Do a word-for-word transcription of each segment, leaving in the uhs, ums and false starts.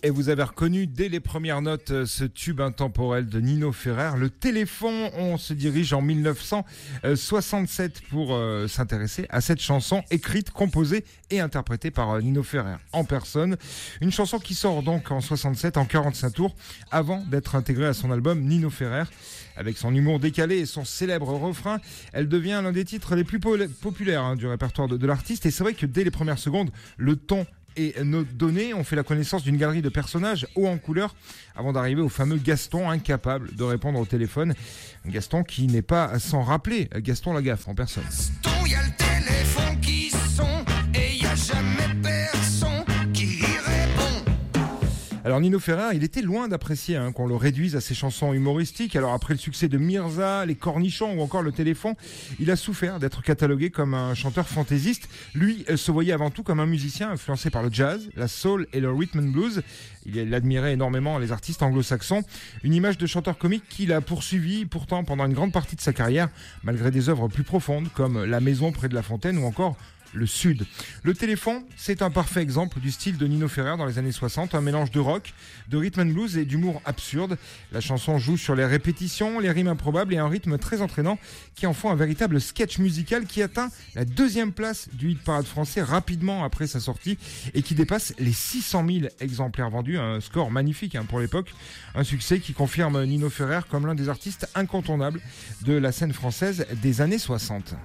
Et vous avez reconnu dès les premières notes ce tube intemporel de Nino Ferrer, Le Téléphone. On se dirige en dix-neuf cent soixante-sept pour euh, s'intéresser à cette chanson écrite, composée et interprétée par euh, Nino Ferrer en personne. Une chanson qui sort donc en soixante-sept en quarante-cinq tours avant d'être intégrée à son album Nino Ferrer. Avec son humour décalé et son célèbre refrain, elle devient l'un des titres les plus po- populaires hein, du répertoire de, de l'artiste. Et c'est vrai que dès les premières secondes, le ton et nos données, on fait la connaissance d'une galerie de personnages hauts en couleur avant d'arriver au fameux Gaston incapable de répondre au téléphone. Gaston qui n'est pas sans rappeler Gaston Lagaffe en personne. Gaston, y a le téléphone qui sonne et y a jamais personne qui répond. Alors Nino Ferrer, il était loin d'apprécier hein, qu'on le réduise à ses chansons humoristiques. Alors après le succès de Mirza, Les Cornichons ou encore Le Téléphone, il a souffert d'être catalogué comme un chanteur fantaisiste. Lui se voyait avant tout comme un musicien influencé par le jazz, la soul et le rhythm and blues. Il admirait énormément les artistes anglo-saxons. Une image de chanteur comique qu'il a poursuivi pourtant pendant une grande partie de sa carrière, malgré des œuvres plus profondes comme La Maison près de la Fontaine ou encore Le Sud. Le Téléphone, c'est un parfait exemple du style de Nino Ferrer dans les années soixante, un mélange de rock, de rhythm and blues et d'humour absurde. La chanson joue sur les répétitions, les rimes improbables et un rythme très entraînant qui en font un véritable sketch musical qui atteint la deuxième place du hit parade français rapidement après sa sortie et qui dépasse les six cent mille exemplaires vendus, un score magnifique hein, pour l'époque. Un succès qui confirme Nino Ferrer comme l'un des artistes incontournables de la scène française des années soixante.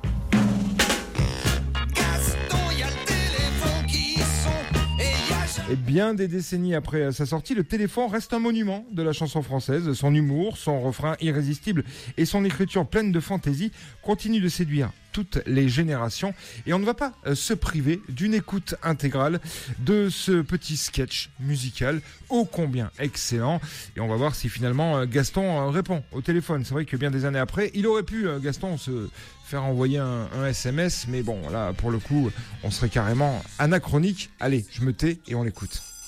Et bien des décennies après sa sortie, Le Téléphone reste un monument de la chanson française. Son humour, son refrain irrésistible et son écriture pleine de fantaisie continuent de séduire toutes les générations. Et on ne va pas euh, se priver d'une écoute intégrale de ce petit sketch musical ô combien excellent. Et on va voir si finalement euh, Gaston euh, répond au téléphone. C'est vrai que bien des années après, il aurait pu, euh, Gaston, se faire envoyer un, un S M S. Mais bon, là, pour le coup, on serait carrément anachronique. Allez, je me tais et on l'écoute.